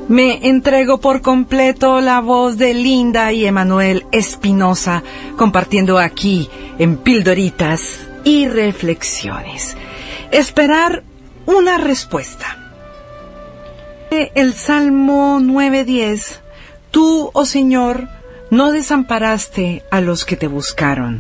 Me entrego por completo la voz de Linda y Emanuel Espinosa, compartiendo aquí en Pildoritas y Reflexiones. Esperar una respuesta. El Salmo 9:10. Tú, oh Señor, no desamparaste a los que te buscaron.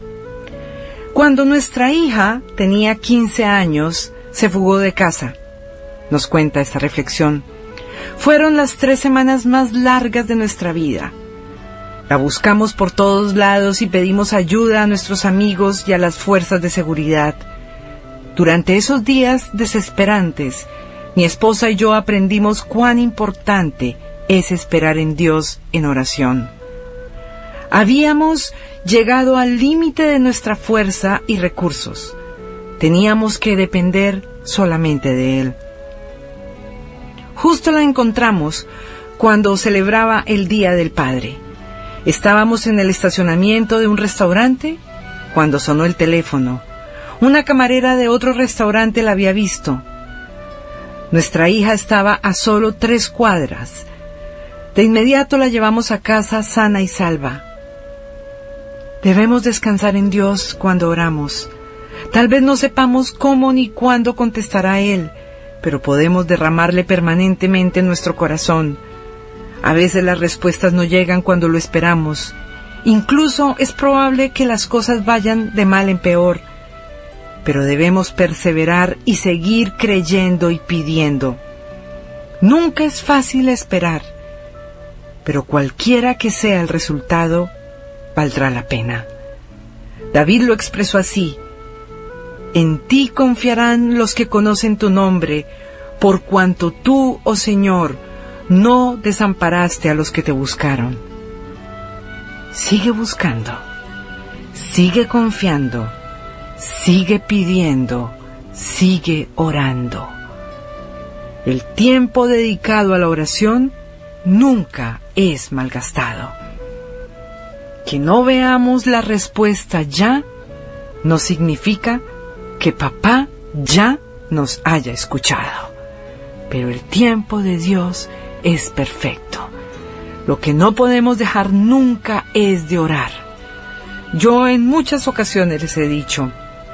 Cuando nuestra hija tenía 15 años, se fugó de casa. Nos cuenta esta reflexión. Fueron las 3 semanas más largas de nuestra vida. La buscamos por todos lados y pedimos ayuda a nuestros amigos y a las fuerzas de seguridad. Durante esos días desesperantes, mi esposa y yo aprendimos cuán importante es esperar en Dios en oración. Habíamos llegado al límite de nuestra fuerza y recursos. Teníamos que depender solamente de Él. Justo la encontramos cuando celebraba el Día del Padre. Estábamos en el estacionamiento de un restaurante cuando sonó el teléfono. Una camarera de otro restaurante la había visto. Nuestra hija estaba a solo 3 cuadras. De inmediato la llevamos a casa sana y salva. Debemos descansar en Dios cuando oramos. Tal vez no sepamos cómo ni cuándo contestará Él, pero podemos derramarle permanentemente en nuestro corazón. A veces las respuestas no llegan cuando lo esperamos. Incluso es probable que las cosas vayan de mal en peor. Pero debemos perseverar y seguir creyendo y pidiendo. Nunca es fácil esperar, pero cualquiera que sea el resultado, valdrá la pena. David lo expresó así: en ti confiarán los que conocen tu nombre, por cuanto tú, oh Señor, no desamparaste a los que te buscaron. Sigue buscando, sigue confiando, sigue pidiendo, sigue orando. El tiempo dedicado a la oración nunca es malgastado. Que no veamos la respuesta ya no significa que papá ya nos haya escuchado. Pero el tiempo de Dios es perfecto. Lo que no podemos dejar nunca es de orar. Yo en muchas ocasiones les he dicho,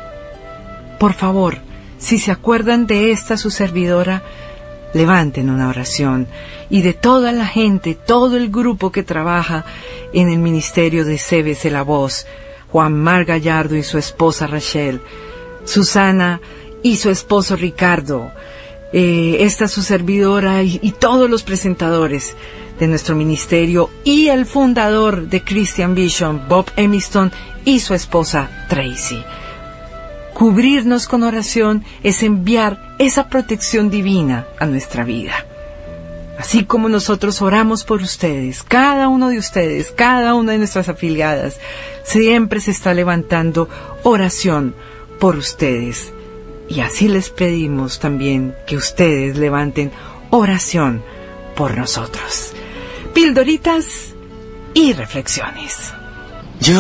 por favor, si se acuerdan de esta su servidora, levanten una oración, y de toda la gente, todo el grupo que trabaja en el ministerio de CBC La Voz, Juan Mar Gallardo y su esposa Rachel, Susana y su esposo Ricardo, esta su servidora y todos los presentadores de nuestro ministerio, y el fundador de Christian Vision, Bob Emiston, y su esposa Tracy. Cubrirnos con oración es enviar esa protección divina a nuestra vida. Así como nosotros oramos por ustedes, cada uno de ustedes, cada una de nuestras afiliadas, siempre se está levantando oración por ustedes. Y así les pedimos también que ustedes levanten oración por nosotros. Pildoritas y reflexiones.